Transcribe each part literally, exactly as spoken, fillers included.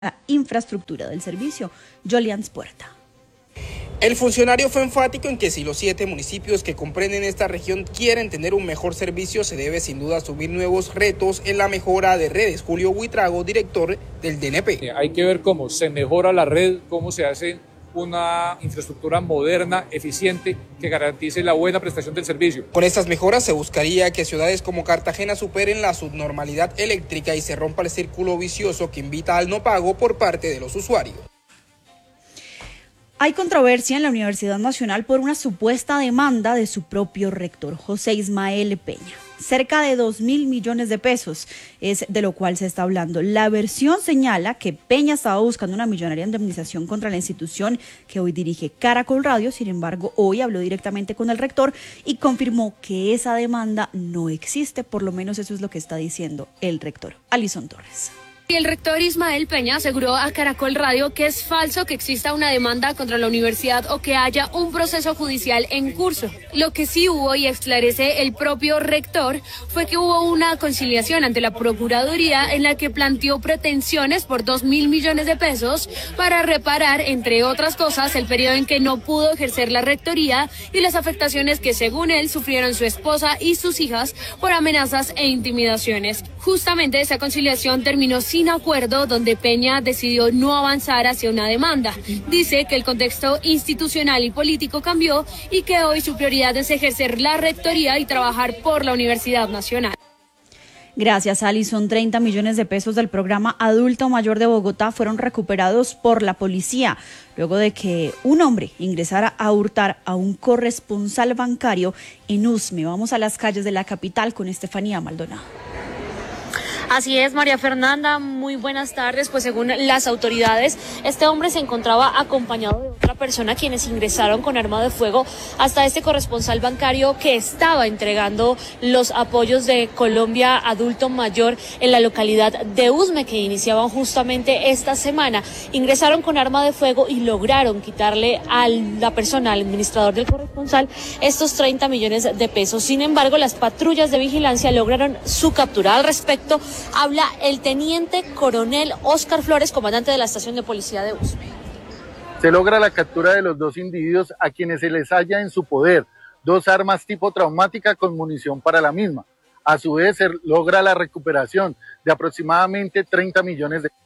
la infraestructura del servicio. Jolians Puerta. El funcionario fue enfático en que si los siete municipios que comprenden esta región quieren tener un mejor servicio, se debe sin duda asumir nuevos retos en la mejora de redes. Julio Buitrago, director del D N P. Hay que ver cómo se mejora la red, cómo se hace una infraestructura moderna, eficiente, que garantice la buena prestación del servicio. Con estas mejoras se buscaría que ciudades como Cartagena superen la subnormalidad eléctrica y se rompa el círculo vicioso que invita al no pago por parte de los usuarios. Hay controversia en la Universidad Nacional por una supuesta demanda de su propio rector, José Ismael Peña. Cerca de dos mil millones de pesos es de lo cual se está hablando. La versión señala que Peña estaba buscando una millonaria indemnización contra la institución que hoy dirige Caracol Radio. Sin embargo, hoy habló directamente con el rector y confirmó que esa demanda no existe. Por lo menos eso es lo que está diciendo el rector. Alison Torres. Y el rector Ismael Peña aseguró a Caracol Radio que es falso que exista una demanda contra la universidad o que haya un proceso judicial en curso. Lo que sí hubo, y esclarece el propio rector, fue que hubo una conciliación ante la Procuraduría en la que planteó pretensiones por dos mil millones de pesos para reparar, entre otras cosas, el periodo en que no pudo ejercer la rectoría y las afectaciones que, según él, sufrieron su esposa y sus hijas por amenazas e intimidaciones. Justamente esa conciliación terminó sin acuerdo, donde Peña decidió no avanzar hacia una demanda. Dice que el contexto institucional y político cambió y que hoy su prioridad es ejercer la rectoría y trabajar por la Universidad Nacional. Gracias, Alison. treinta millones de pesos del programa Adulto Mayor de Bogotá fueron recuperados por la policía luego de que un hombre ingresara a hurtar a un corresponsal bancario en Usme. Vamos a las calles de la capital con Estefanía Maldonado. Así es, María Fernanda, muy buenas tardes. Pues según las autoridades, este hombre se encontraba acompañado de otra persona quienes ingresaron con arma de fuego hasta este corresponsal bancario que estaba entregando los apoyos de Colombia Adulto Mayor en la localidad de Usme, que iniciaban justamente esta semana. Ingresaron con arma de fuego y lograron quitarle a la persona, al administrador del corresponsal, estos treinta millones de pesos. Sin embargo, las patrullas de vigilancia lograron su captura. Al respecto, habla el teniente coronel Óscar Flores, comandante de la estación de policía de Usme. Se logra la captura de los dos individuos a quienes se les halla en su poder dos armas tipo traumática con munición para la misma. A su vez se logra la recuperación de aproximadamente treinta millones de pesos.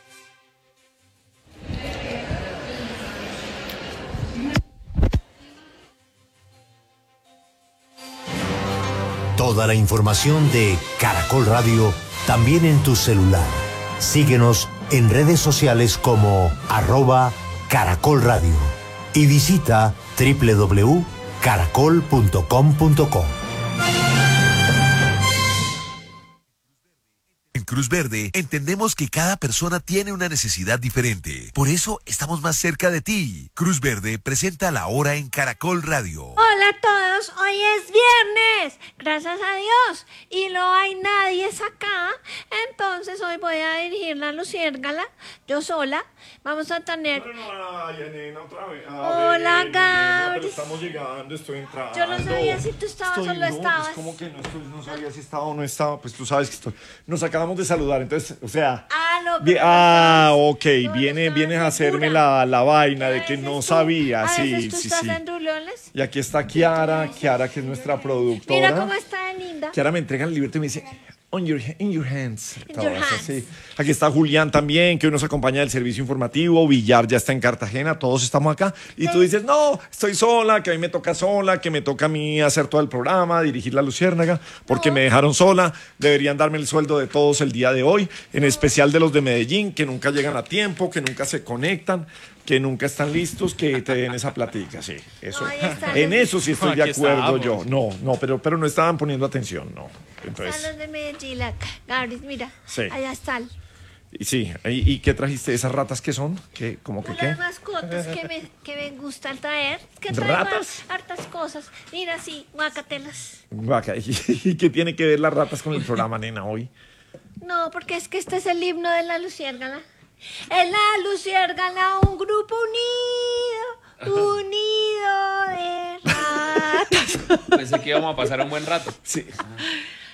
Toda la información de Caracol Radio también en tu celular. Síguenos en redes sociales como arroba Caracol Radio y visita doble u doble u doble u punto caracol punto com punto co. En Cruz Verde entendemos que cada persona tiene una necesidad diferente. Por eso estamos más cerca de ti. Cruz Verde presenta La Hora en Caracol Radio. Hola a todos, hoy es viernes, gracias a Dios, y no hay nadie acá, entonces hoy voy a dirigir la luciérgala, yo sola. Vamos a tener... No, no, no, ay, nena, otra vez. Hola, Gabri. Estamos llegando, estoy entrando. Yo no sabía si tú estabas estoy, o no no, estabas. Pues, ¿cómo que no estoy? No sabía si estaba o no estaba. Pues tú sabes que estoy. Nos acabamos de saludar, entonces, o sea. Ah, no, vi, pero ah, no ok. no, viene, no vienes a hacerme la, la vaina de que no tú? sabía. ¿A Sí, veces tú sí, estás sí. en rulones? Y aquí está Kiara, Kiara, que es nuestra productora. Mira cómo está de linda. Kiara me entrega el librito y me dice, on your, in your hands. In Todo your eso, hands. sí. Aquí está Julián también, que hoy nos acompaña del servicio informativo. Villar ya está en Cartagena, todos estamos acá. Y tú dices, no, estoy sola, que a mí me toca sola, que me toca a mí hacer todo el programa, dirigir la Luciérnaga, porque No. me dejaron sola. Deberían darme el sueldo de todos el día de hoy, en especial de los de Medellín, que nunca llegan a tiempo, que nunca se conectan, que nunca están listos, que te den esa platica, sí. Eso, Ahí están en los- eso sí estoy de Aquí acuerdo estamos. yo. No, no, pero, pero no estaban poniendo atención, no. Entonces, Están los de Medellín, la- Gabri, mira, Sí. allá están. y sí, ¿y, y qué trajiste? ¿Esas ratas qué son? ¿Qué, como que qué? Unas mascotas que me, que me gustan traer. Que traigo ¿Ratas? hartas cosas. Mira, sí, guacatelas. Vaca, ¿y, y qué tiene que ver las ratas con el programa, nena, hoy? No, porque es que este es el himno de la luciérgala. En la luciérgala un grupo unido, unido de ratas. Pensé que íbamos a pasar un buen rato. Sí.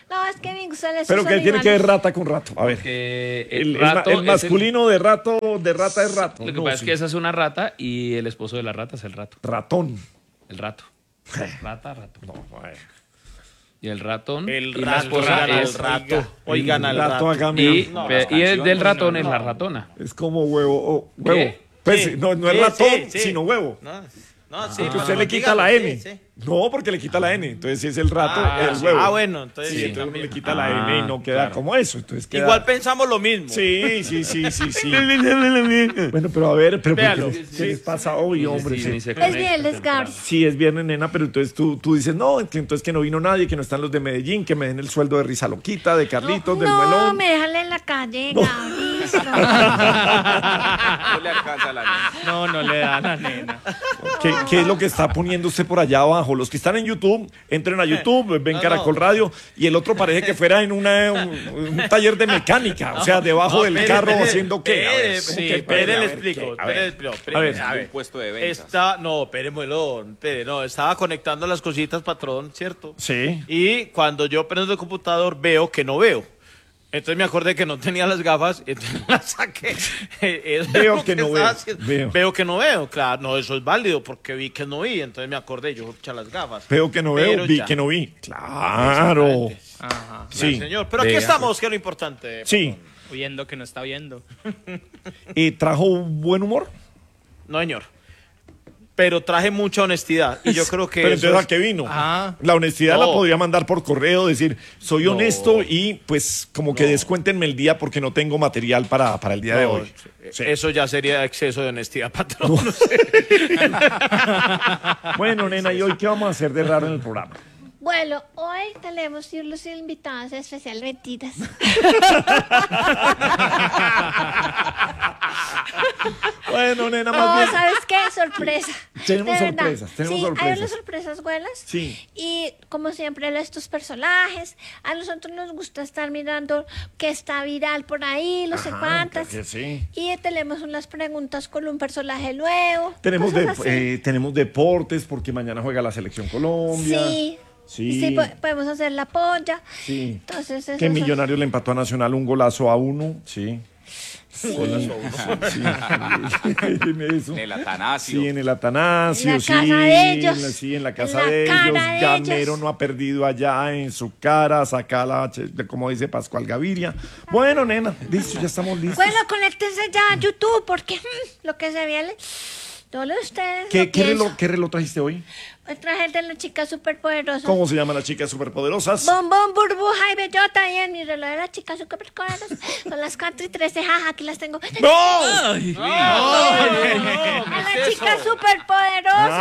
No, es que me gusta el Pero que tiene que ver rata con rato. A ver. Que El, el, el rato ma- el masculino es de rato, de rata es rato. el, lo que No, pasa sí. es que esa es una rata y el esposo de la rata es el rato. Ratón. El rato. Rata, rato. No, bueno. Y el ratón. El y la rato, esposa oigan al es rato. Oigan al rato rato. acá, Y, mira. pe- y el del ratón es la ratona. Es como huevo. oh, huevo. ¿Qué? Pues, Sí, no, no es sí, ratón, sí, sí. sino huevo. No, no, sí. Porque pero usted no, le quita dígalo, la sí, N. sí. No, porque le quita la N. Entonces, si es el rato, Ah, el huevo. ah, bueno, entonces Sí, sí, entonces uno también. le quita la N y no Ah, queda claro. como eso. Entonces queda... Igual pensamos lo mismo. Sí, sí, sí, sí, sí. Bueno, pero a ver, pero ¿por Véalo. ¿qué, ¿qué les pasa hoy, hombre? Sí, Sí. ni se Es conecta bien, les temprano. Gabs. Sí, es viernes, nena, pero entonces tú, tú dices, no, que entonces que no vino nadie, que no están los de Medellín, que me den el sueldo de Risa Loquita, de Carlitos, del No, Melón. me dejan en la calle, Gabs. No le alcanza a la nena. No, no le da a la nena. ¿Qué, qué es lo que está poniendo usted por allá abajo? Los que están en YouTube, entren a YouTube, ven No, Caracol no. Radio, y el otro parece que fuera en una, un, un taller de mecánica, o sea, debajo No, del espere, carro espere, haciendo qué. A ver, espere, ¿cómo sí, que espere, le A ver, explico. ¿qué? A espere, ver. le explico, espere, A ver, a ver. Un puesto de ventas. Está, no, espere, melón, espere, no, estaba conectando las cositas, patrón, ¿cierto? Sí. Y cuando yo prendo el computador veo que no veo. Entonces me acordé que no tenía las gafas, y entonces las saqué. Eso es Veo lo que no estaba veo, haciendo. veo. Veo que no veo, claro, no, eso es válido porque vi que no vi, entonces me acordé, yo echa las gafas. Veo que no veo, Pero vi ya. que no vi. Claro. Ajá, Sí. sí, señor. Pero aquí Vea, estamos, que es lo importante. Sí. Viendo que no está viendo. ¿Y trajo buen humor? No, señor. Pero traje mucha honestidad y yo creo que Pero eso entonces, es- ¿a qué vino? Ajá. La honestidad la No. podría mandar por correo, decir, soy No. honesto y pues como que descuéntenme el día porque no tengo material para, para el día de No, hoy. Sí. Eso ya sería exceso de honestidad, patrón. No sé. Bueno, nena, ¿y hoy qué vamos a hacer de raro en el programa? Bueno, hoy tenemos los invitados especiales mentiras. Bueno, nena, más No, bien. ¿sabes qué? Sorpresa. Tenemos De verdad. sorpresas, tenemos sí, sorpresas. hay unas sorpresas buenas. Sí. Y como siempre, estos personajes, a nosotros nos gusta estar mirando qué está viral por ahí, no sé Ajá, cuántas. que sí. Y tenemos unas preguntas con un personaje nuevo. Tenemos, cosas de- así. eh, tenemos deportes porque mañana juega la selección Colombia. Sí. Sí. Sí, po- podemos hacer la polla. Sí. Entonces, eso Que es- Millonarios le empató a Nacional un golazo a uno. Sí. Sí. Sí. En eso. En el Atanasio. Sí, en el Atanasio, En la sí, casa de ellos. en la- sí, en la En casa la de cara ellos. de Gamero ellos. no ha perdido allá en su cara, saca la, ch- como dice Pascual Gaviria. Bueno, nena, listo, ya estamos listos. Bueno, conéctense ya a YouTube porque mm, lo que se viene, todos ustedes. ¿Qué, lo qué, pienso. reloj, ¿Qué reloj trajiste hoy? Hoy traje el de las chicas superpoderosas. ¿Cómo se llaman las chicas superpoderosas? Bombón, burbuja y bellota. Y en mi reloj de las chicas superpoderosas son las cuatro y trece. Jaja, aquí las tengo. ¡No! Ay, no, A las chicas superpoderosas.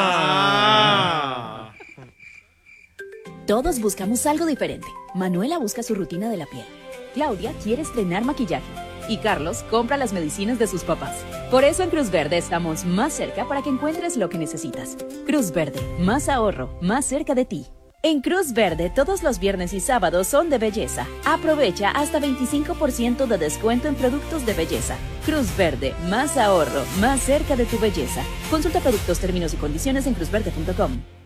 Ah. Todos buscamos algo diferente. Manuela busca su rutina de la piel. Claudia quiere estrenar maquillaje. Y Carlos compra las medicinas de sus papás. Por eso en Cruz Verde estamos más cerca para que encuentres lo que necesitas. Cruz Verde, más ahorro, más cerca de ti. En Cruz Verde, todos los viernes y sábados son de belleza. Aprovecha hasta veinticinco por ciento de descuento en productos de belleza. Cruz Verde, más ahorro, más cerca de tu belleza. Consulta productos, términos y condiciones en cruz verde punto com.